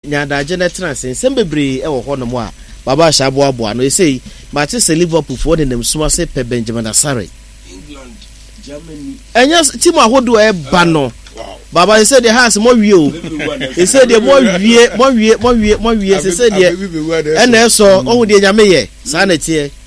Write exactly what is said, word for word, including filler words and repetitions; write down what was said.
nyada genetra sen sembebre e wo ho no mo a baba shabo abo no e sei Manchester Liverpool for the name so say pe Benjamin Asare England Germany enya team ahodo e ba no baba he said the house mo wie o he said the mo wie mo wie mo wie mo wie he said the ena so ohun de nyame ye sa na tie